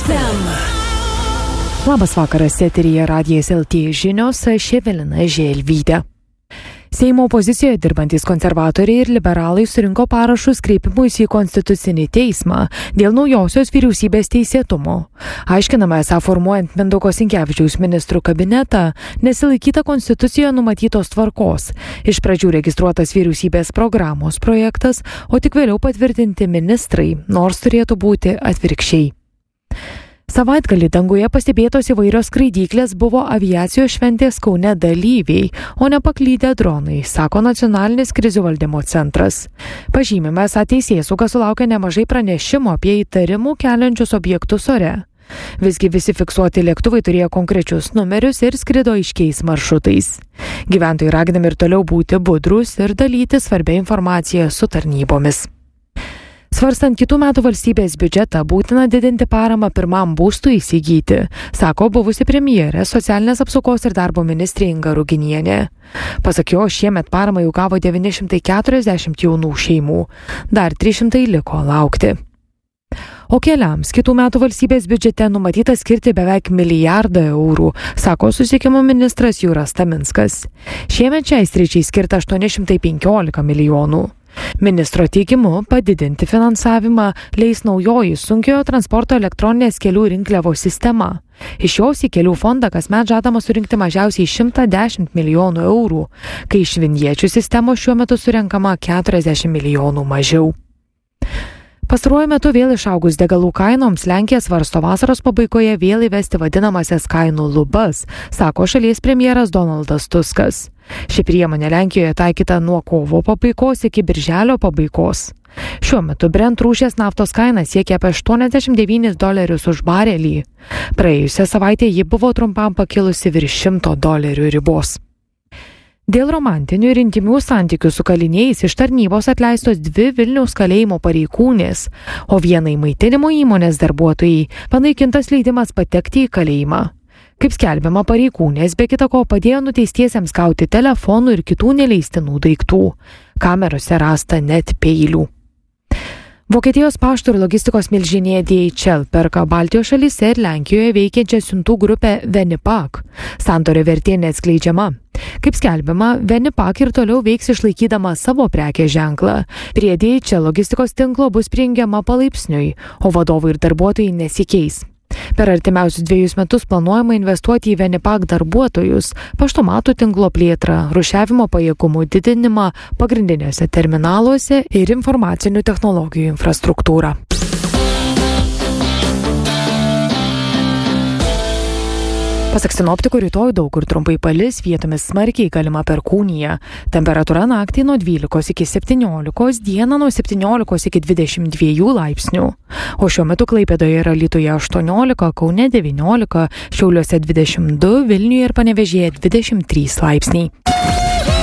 FM. Labas vakaras, eteryje Radijas LT žinios, aš Evelina Želvytė. Seimo opozicijoje dirbantys konservatoriai ir liberalai surinko parašus kreipimuisi į Konstitucinį teismą dėl naujosios vyriausybės teisėtumo. Aiškinama, esą formuojant Mindaugo Sinkevičiaus ministrų kabinetą, nesilaikyta Konstitucijoje numatytos tvarkos. Iš pradžių registruotas vyriausybės programos projektas, o tik vėliau patvirtinti ministrai, nors turėtų būti atvirkščiai. Savaitgalį danguje pastebėtos įvairios skraidyklės buvo aviacijos šventės Kaune dalyviai, o ne paklydę dronai, sako Nacionalinis krizių valdymo centras. Pažymime, esą teisėsauga sulaukė nemažai pranešimų apie įtarimų keliančius objektus ore. Visgi visi fiksuoti lėktuvai turėjo konkrečius numerius ir skrido aiškiais maršrutais. Gyventojai raginami ir toliau būti budrus ir dalyti svarbią informaciją su tarnybomis. Svarstant kitų metų valstybės biudžetą, būtina didinti paramą pirmam būstui įsigyti, sako buvusi premjerė, socialinės apsaugos ir darbo ministrė Inga Ruginienė. Pasak jo, šiemet paramą jau gavo 940 jaunų šeimų, dar 300 liko laukti. O keliams kitų metų valstybės biudžete numatyta skirti beveik 1 milijardą eurų, sako susisiekimo ministras Jūras Taminskas. Šiemet šiai sričiai skirta 815 milijonų. Ministro teigimu, padidinti finansavimą leis naujoji sunkiojo transporto elektroninės kelių rinkliavos sistema. Iš jos į kelių fondą kasmet žadama surinkti mažiausiai 110 milijonų eurų, kai iš vinječių sistemos šiuo metu surenkama 40 milijonų mažiau. Pastaruoju metu vėl išaugus degalų kainoms, Lenkija svarsto vasaros pabaigoje vėl įvesti vadinamasias kainų lubas, sako šalies premjeras Donaldas Tuskas. Ši priemonė Lenkijoje taikyta nuo kovo pabaigos iki birželio pabaigos. Šiuo metu Brent rūšies naftos kaina siekia apie $89 už barelį. Praėjusią savaitę ji buvo trumpam pakilusi virš $100 ribos. Dėl romantinių ir intymių santykių su kaliniais iš tarnybos atleistos 2 Vilniaus kalėjimo pareigūnės, o vienai maitinimo įmonės darbuotojai panaikintas leidimas patekti į kalėjimą. Kaip skelbiama, pareigūnės be kita ko padėjo nuteistiesiems gauti telefonų ir kitų neleistinų daiktų. Kamerose rasta net peilių. Vokietijos pašto ir logistikos milžinė DHL perka Baltijos šalyse ir Lenkijoje veikiančią siuntų grupę Venipak. Sandorio vertė neatskleidžiama. Kaip skelbiama, Venipak ir toliau veiks išlaikydama savo prekės ženklą. Prie DHL logistikos tinklo bus prijungiama palaipsniui, o vadovai ir darbuotojai nesikeis. Per artimiausius 2 metus planuojama investuoti į Venipak darbuotojus, paštomatų tinklo plėtrą, rūšiavimo pajėgumų didinimą pagrindiniuose terminaluose ir informacinių technologijų infrastruktūrą. Pasak sinoptikų, rytoj daug kur trumpai palis, vietomis smarkiai galima perkūnija. Temperatūra naktį nuo 12 iki 17, dieną nuo 17 iki 22 laipsnių. O šiuo metu Klaipėdoje ir Alytuje 18, Kaune 19, Šiauliuose 22, Vilniuje ir Panevėžyje 23 laipsniai.